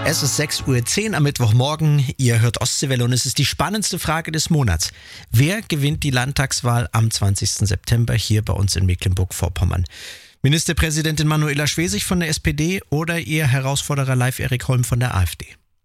Es ist 6:10 Uhr am Mittwochmorgen. Ihr hört Ostseewelle und es ist die spannendste Frage des Monats. Wer gewinnt die Landtagswahl am 20. September hier bei uns in Mecklenburg-Vorpommern? Ministerpräsidentin Manuela Schwesig von der SPD oder ihr Herausforderer Leif Erik Holm von der AfD?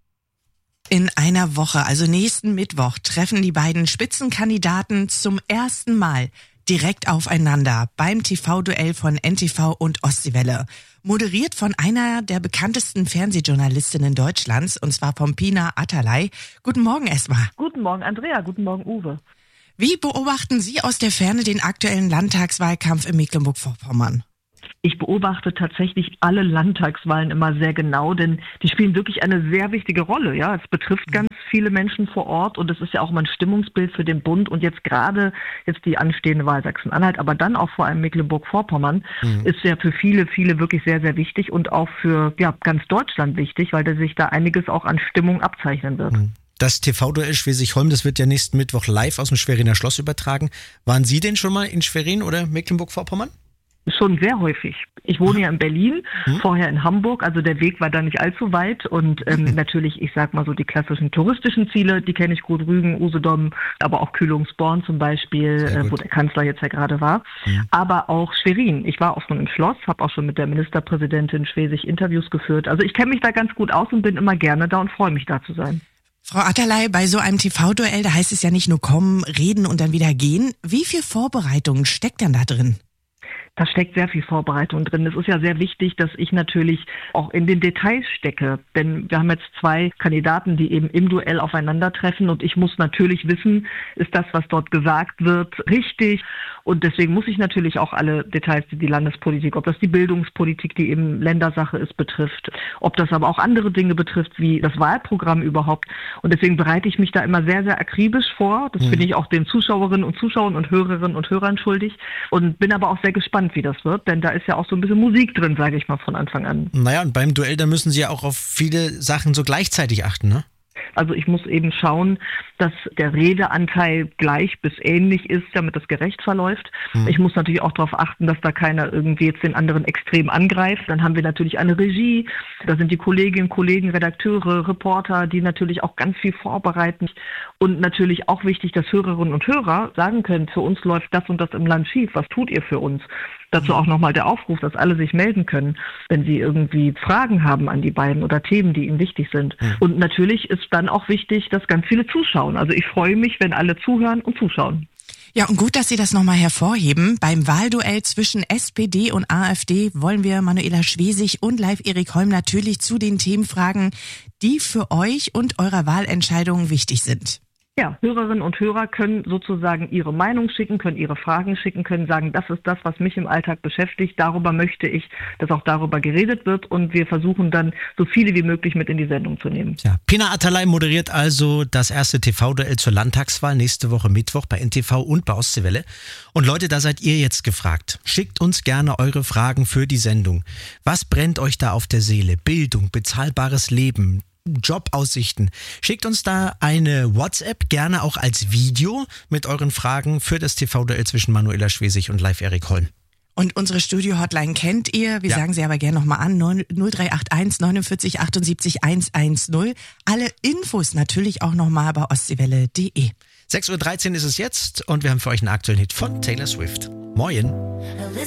In einer Woche, also nächsten Mittwoch, treffen die beiden Spitzenkandidaten zum ersten Mal direkt aufeinander beim TV-Duell von NTV und Ostseewelle. Moderiert von einer der bekanntesten Fernsehjournalistinnen Deutschlands, und zwar von Pina Atalay. Guten Morgen erstmal. Guten Morgen Andrea, guten Morgen Uwe. Wie beobachten Sie aus der Ferne den aktuellen Landtagswahlkampf in Mecklenburg-Vorpommern? Ich beobachte tatsächlich alle Landtagswahlen immer sehr genau, denn die spielen wirklich eine sehr wichtige Rolle. Ja, es betrifft ganz viele Menschen vor Ort und es ist ja auch mal ein Stimmungsbild für den Bund und jetzt die anstehende Wahl Sachsen-Anhalt, aber dann auch vor allem Mecklenburg-Vorpommern ist ja für viele wirklich sehr, sehr wichtig und auch für ganz Deutschland wichtig, weil da sich da einiges auch an Stimmung abzeichnen wird. Das TV-Duell Schwesig-Holm, das wird ja nächsten Mittwoch live aus dem Schweriner Schloss übertragen. Waren Sie denn schon mal in Schwerin oder Mecklenburg-Vorpommern? Schon sehr häufig. Ich wohne ja in Berlin, vorher in Hamburg, also der Weg war da nicht allzu weit und natürlich, ich sag mal so, die klassischen touristischen Ziele, die kenne ich gut, Rügen, Usedom, aber auch Kühlungsborn zum Beispiel, wo der Kanzler jetzt ja gerade war, aber auch Schwerin. Ich war auch schon im Schloss, habe auch schon mit der Ministerpräsidentin Schwesig Interviews geführt, also ich kenne mich da ganz gut aus und bin immer gerne da und freue mich da zu sein. Frau Atalay, bei so einem TV-Duell, da heißt es ja nicht nur kommen, reden und dann wieder gehen. Wie viel Vorbereitung steckt denn da drin? Da steckt sehr viel Vorbereitung drin. Es ist ja sehr wichtig, dass ich natürlich auch in den Details stecke. Denn wir haben jetzt zwei Kandidaten, die eben im Duell aufeinandertreffen. Und ich muss natürlich wissen, ist das, was dort gesagt wird, richtig? Und deswegen muss ich natürlich auch alle Details, die Landespolitik, ob das die Bildungspolitik, die eben Ländersache ist, betrifft, ob das aber auch andere Dinge betrifft, wie das Wahlprogramm überhaupt. Und deswegen bereite ich mich da immer sehr, sehr akribisch vor. Das bin ich auch den Zuschauerinnen und Zuschauern und Hörerinnen und Hörern schuldig. Und bin aber auch sehr gespannt, wie das wird, denn da ist ja auch so ein bisschen Musik drin, sage ich mal, von Anfang an. Naja, und beim Duell, da müssen Sie ja auch auf viele Sachen so gleichzeitig achten, ne? Also ich muss eben schauen, dass der Redeanteil gleich bis ähnlich ist, damit das gerecht verläuft. Ich muss natürlich auch darauf achten, dass da keiner irgendwie jetzt den anderen extrem angreift. Dann haben wir natürlich eine Regie, da sind die Kolleginnen und Kollegen, Redakteure, Reporter, die natürlich auch ganz viel vorbereiten. Und natürlich auch wichtig, dass Hörerinnen und Hörer sagen können, für uns läuft das und das im Land schief, was tut ihr für uns? Dazu auch nochmal der Aufruf, dass alle sich melden können, wenn sie irgendwie Fragen haben an die beiden oder Themen, die ihnen wichtig sind. Und natürlich ist dann auch wichtig, dass ganz viele zuschauen. Also ich freue mich, wenn alle zuhören und zuschauen. Ja, und gut, dass Sie das nochmal hervorheben. Beim Wahlduell zwischen SPD und AfD wollen wir Manuela Schwesig und Leif Erik Holm natürlich zu den Themen fragen, die für euch und eurer Wahlentscheidung wichtig sind. Ja, Hörerinnen und Hörer können sozusagen ihre Meinung schicken, können ihre Fragen schicken, können sagen, das ist das, was mich im Alltag beschäftigt. Darüber möchte ich, dass auch darüber geredet wird und wir versuchen dann, so viele wie möglich mit in die Sendung zu nehmen. Ja, Pina Atalay moderiert also das erste TV-Duell zur Landtagswahl nächste Woche Mittwoch bei NTV und bei Ostseewelle. Und Leute, da seid ihr jetzt gefragt. Schickt uns gerne eure Fragen für die Sendung. Was brennt euch da auf der Seele? Bildung, bezahlbares Leben, Jobaussichten. Schickt uns da eine WhatsApp, gerne auch als Video mit euren Fragen für das TV-Duell zwischen Manuela Schwesig und Leif Erik Holm. Und unsere Studio-Hotline kennt ihr. Wir sagen sie aber gerne nochmal an. 0381 49 78 110. Alle Infos natürlich auch nochmal bei ostseewelle.de. 6:13 Uhr ist es jetzt und wir haben für euch einen aktuellen Hit von Taylor Swift. Moin!